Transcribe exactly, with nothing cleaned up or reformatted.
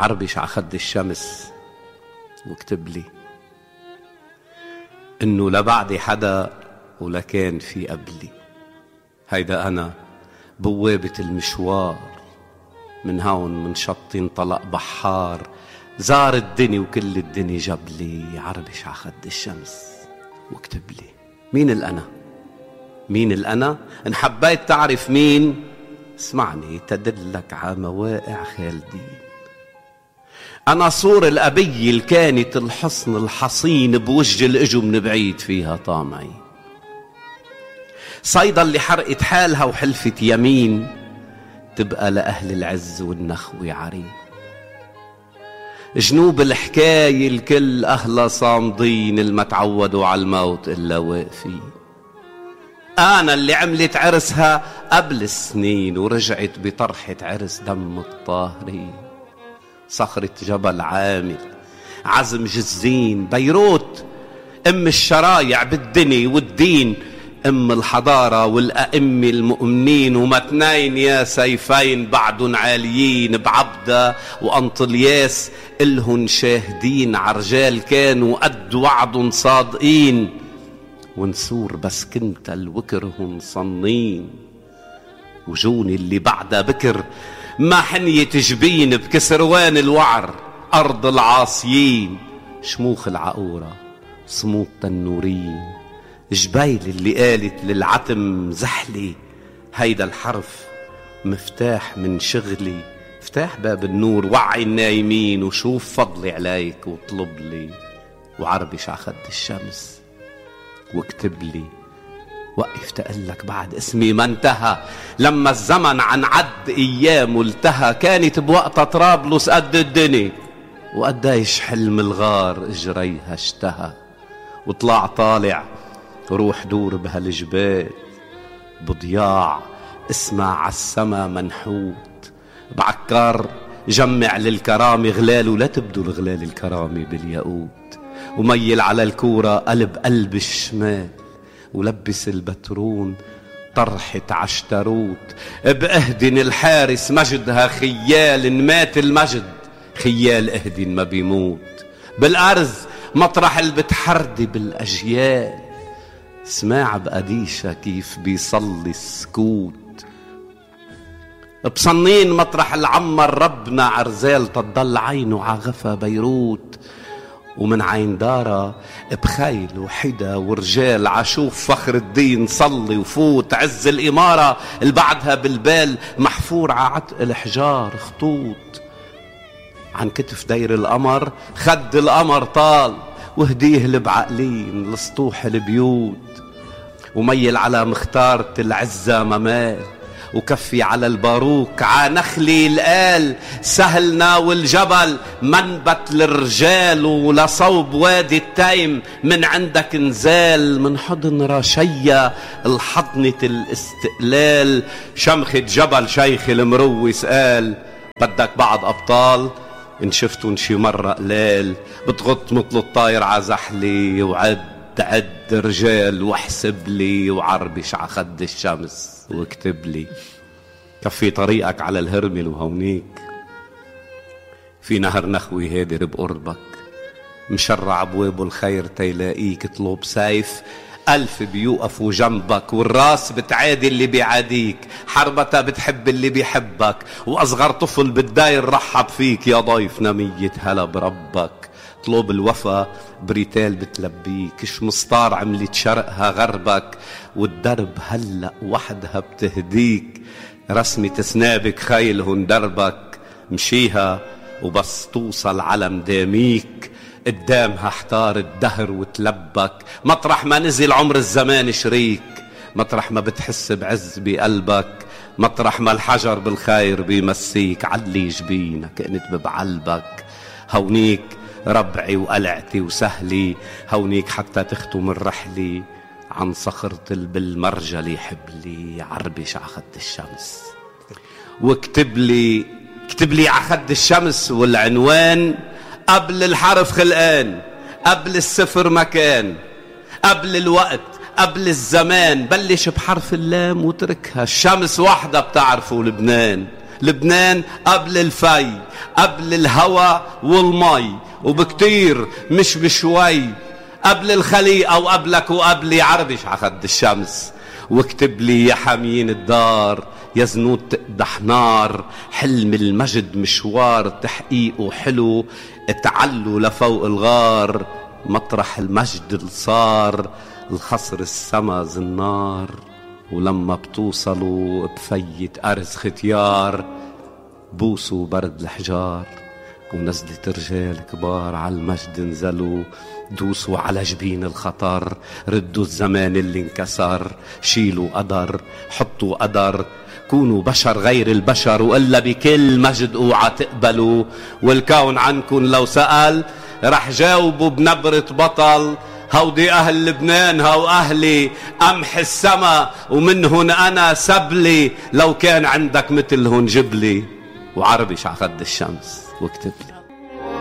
عربش على خد الشمس واكتب لي إنه لا بعدي حدا ولا كان في قبلي. هيدا أنا بوابة المشوار، من هون من شط انطلق بحار، زار الدنيا وكل الدنيا جاب لي. عربش على خد الشمس واكتب لي مين الأنا، مين الأنا. إن حبيت تعرف مين اسمعني تدلك على مواقع خالدين. أنا صور الأبي اللي كانت الحصن الحصين بوجه الإجو من بعيد فيها طامعي، صيدا اللي حرقت حالها وحلفت يمين تبقى لأهل العز والنخوة عرين. جنوب الحكاية الكل أهلا صامدين، الما تعودوا على الموت إلا واقفين. أنا اللي عملت عرسها قبل السنين ورجعت بطرحة عرس دم الطاهرين. صخرة جبل عامل، عزم جزين، بيروت أم الشرايع بالدنيا والدين، أم الحضارة والأئمة المؤمنين. ومتنين يا سيفين بعدن عاليين بعبدة وأنطلياس إلهن شاهدين. عرجال كانوا قد وعد صادقين، ونسور بس كنت الوكرهن صنين. وجوني اللي بعدها بكر ما حنية جبين بكسروان الوعر أرض العاصيين. شموخ العقورة صمود تنورين، جبيل اللي قالت للعتم زحلي. هيدا الحرف مفتاح من شغلي، افتح باب النور وعي النايمين وشوف فضلي عليك واطلب لي. وعربش على خد الشمس واكتب لي وقف تقلك بعد اسمي ما انتهى. لما الزمن عن عد ايام التهى، كانت بوقتها طرابلس قد الدنيا وقديش حلم الغار اجريها اشتهى. وطلع طالع روح دور بهالجبال بضياع، اسمع عالسما منحوت بعكار. جمع للكرامة غلال ولا تبدو الغلال الكرامة بالياقوت. وميل على الكورة قلب قلب الشمال، ولبس البترون طرحة عشتروت. بأهدن الحارس مجدها خيال، مات المجد خيال اهدن ما بيموت. بالأرز مطرح اللي بتحردي بالأجيال، سماع بقديشة كيف بيصلي السكوت. بصنين مطرح العمر ربنا عرزال تضل عينه عغفى بيروت. ومن عين دارة بخيل وحدا ورجال عشوف فخر الدين صلي وفوت. عز الإمارة اللي بعدها بالبال محفور ععتق الحجار خطوط. عن كتف دير القمر خد القمر طال، وهديه لبعقلين لسطوح البيوت. وميل على مختارة العزة ممال، وكفي على الباروك عانخلي القال. سهلنا والجبل منبت للرجال، ولصوب وادي التيم من عندك نزال. من حضن رشية الحضنة الاستقلال، شمخة جبل شيخ المروس قال. بدك بعض أبطال إن شفتن شي مرة قلال، بتغط مثل الطاير عزحلي. وعد عد رجال واحسب لي، وعربش على خد الشمس واكتب لي. كفي طريقك على الهرمل وهونيك في نهر نخوي هادر بقربك، مشرع ابواب الخير تيلاقيك. اطلب سيف ألف بيوقفوا جنبك، والراس بتعادي اللي بيعاديك. حربتها بتحب اللي بيحبك، وأصغر طفل بالداير رحب فيك. يا ضيف نمية هلا بربك، طلب الوفا بريتال بتلبيك. شمسطار عملت شرقها غربك، والدرب هلأ وحدها بتهديك. رسمة سنابك خيلهن دربك، مشيها وبس توصل على مداميك. قدامها احتار الدهر وتلبك، مطرح ما نزل عمر الزمان شريك. مطرح ما بتحس بعز بقلبك، مطرح ما الحجر بالخير بيمسيك. علي جبينك انت بعلبك، هونيك ربعي وقلعتي وسهلي. هونيك حتى تختم الرحلة عن صخرة بالمرجلي. حبلي عربش عخد الشمس واكتب لي، اكتب لي عخد الشمس. والعنوان قبل الحرف خلقان، قبل الصفر مكان، قبل الوقت، قبل الزمان. بلش بحرف اللام وتركها. الشمس وحدة بتعرفوا لبنان، لبنان قبل الفي، قبل الهوى والمي، وبكتير مش بشوي، قبل الخليقة وقبلك وقبلي، عربش عخد الشمس. واكتب لي يا حاميين الدار، يا زنود تقدح نار، حلم المجد مشوار تحقيقه حلو، اتعلوا لفوق الغار، مطرح المجد اللي صار الخصر السما زنار. ولما بتوصلوا بفيت أرز ختيار، بوسوا برد الحجار، ونزلت رجال كبار على المجد نزلوا، دوسوا على جبين الخطر، ردوا الزمان اللي انكسر، شيلوا قدر، حطوا قدر، كونوا بشر غير البشر، وإلا بكل مجد اوعى تقبلوا. والكون عنكن لو سأل رح جاوبوا بنبرة بطل، هودي أهل لبنان هو أهلي قمح السما، ومنهن أنا سبلي، لو كان عندك مثلهن جبلي. وعربش عخد الشمس واكتب لي.